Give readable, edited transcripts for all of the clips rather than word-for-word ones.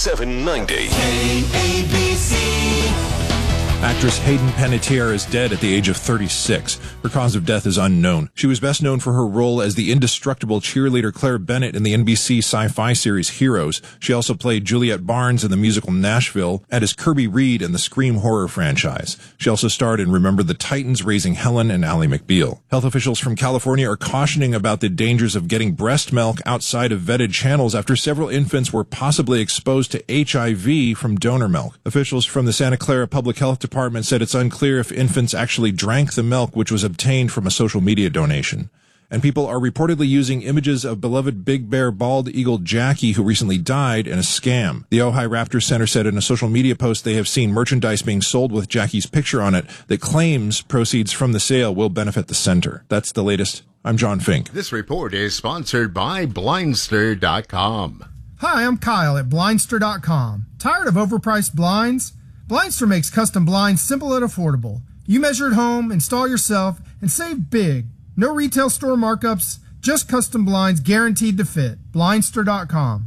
790. KABC. Actress Hayden Panettiere is dead at the age of 36. Her cause of death is unknown. She was best known for her role as the indestructible cheerleader Claire Bennett in the NBC sci-fi series Heroes. She also played Juliet Barnes in the musical Nashville and as Kirby Reed in the Scream horror franchise. She also starred in Remember the Titans, Raising Helen, and Ally McBeal. Health officials from California are cautioning about the dangers of getting breast milk outside of vetted channels after several infants were possibly exposed to HIV from donor milk. Officials from the Santa Clara Public Health Department said it's unclear if infants actually drank the milk which was obtained from a social media donation. And people are reportedly using images of beloved Big Bear bald eagle Jackie, who recently died, in a scam. The Ojai Raptor Center said in a social media post they have seen merchandise being sold with Jackie's picture on it that claims proceeds from the sale will benefit the center. That's the latest. I'm John Fink. This report is sponsored by Blindster.com. Hi, I'm Kyle at Blindster.com. Tired of overpriced blinds? Blindster makes custom blinds simple and affordable. You measure at home, install yourself, and save big. No retail store markups, just custom blinds guaranteed to fit. Blindster.com.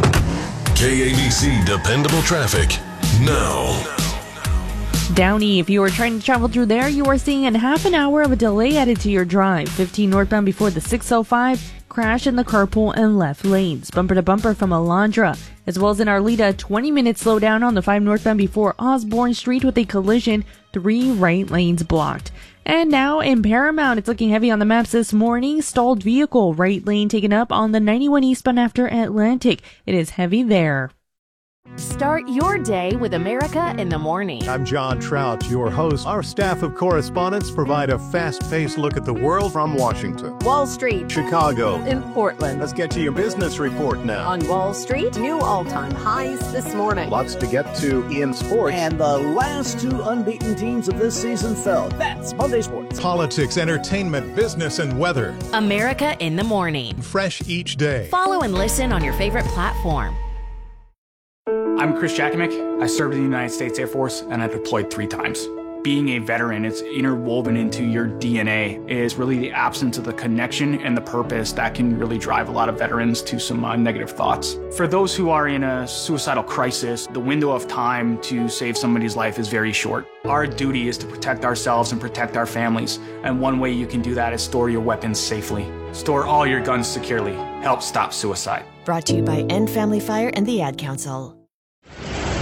KABC Dependable Traffic now. Downey, if you are trying to travel through there, you are seeing a half an hour of a delay added to your drive. 15 northbound before the 605. Crash in the carpool and left lanes. Bumper to bumper from Alondra. As well as in Arleta, 20-minute slowdown on the 5 northbound before Osborne Street with a collision. 3 right lanes blocked. And now in Paramount, it's looking heavy on the maps this morning. Stalled vehicle, right lane taken up on the 91 eastbound after Atlantic. It is heavy there. Start your day with America in the Morning. I'm John Trout, your host. Our staff of correspondents provide a fast-paced look at the world from Washington, Wall Street, Chicago, in Portland. Let's get to your business report now. On Wall Street, new all-time highs this morning. Lots to get to in sports. And the last 2 unbeaten teams of this season fell. That's Monday Sports. Politics, entertainment, business, and weather. America in the Morning. Fresh each day. Follow and listen on your favorite platform. I'm Chris Jakimick. I served in the United States Air Force and I deployed 3 times. Being a veteran, it's interwoven into your DNA. It is really the absence of the connection and the purpose that can really drive a lot of veterans to some negative thoughts. For those who are in a suicidal crisis, the window of time to save somebody's life is very short. Our duty is to protect ourselves and protect our families. And one way you can do that is store your weapons safely. Store all your guns securely. Help stop suicide. Brought to you by End Family Fire and the Ad Council.